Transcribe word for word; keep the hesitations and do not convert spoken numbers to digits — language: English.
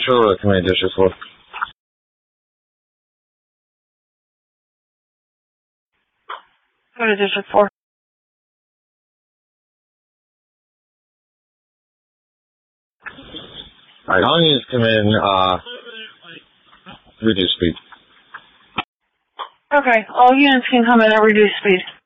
Central or Command District four? Go to District four. Alright, all units come in, uh, reduce speed. Okay, all units can come in at reduced speed.